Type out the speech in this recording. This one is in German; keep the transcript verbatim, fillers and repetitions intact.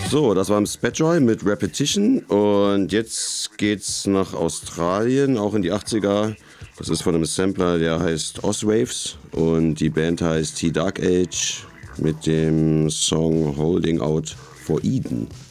So, das war Spatjoy mit Repetition und jetzt geht's nach Australien, auch in die achtziger. Das ist von einem Sampler, der heißt Oswaves und die Band heißt T Dark Age mit dem Song Holding Out for Eden.